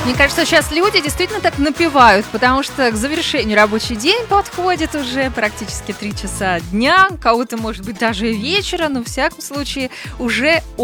Мне кажется, сейчас люди действительно так напевают, потому что к завершению рабочий день подходит уже практически 3 часа дня, кого-то, может быть, даже вечера, но, в всяком случае, уже